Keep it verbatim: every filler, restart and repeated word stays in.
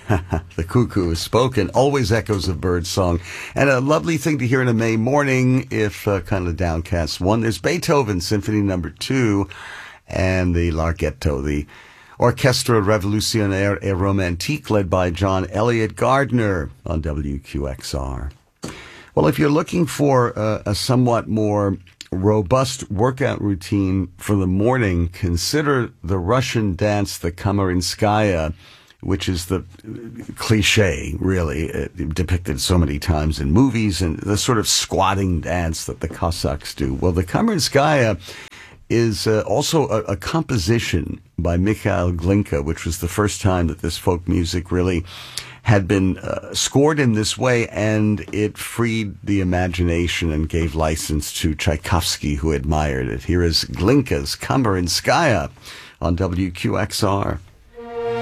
The cuckoo has spoken. Always echoes of bird song. And a lovely thing to hear in a May morning, if uh, kind of downcast one. There's Beethoven, Symphony Number Two, and the Larghetto, the Orchestra Revolutionnaire et Romantique, led by John Elliott Gardner on W Q X R. Well, if you're looking for uh, a somewhat more robust workout routine for the morning, consider the Russian dance, the Kamarinskaya, which is the cliche, really, uh, depicted so many times in movies, and the sort of squatting dance that the Cossacks do. Well, the Kamarinskaya is uh, also a, a composition by Mikhail Glinka, which was the first time that this folk music really had been uh, scored in this way, and it freed the imagination and gave license to Tchaikovsky, who admired it. Here is Glinka's Kamarinskaya on W Q X R.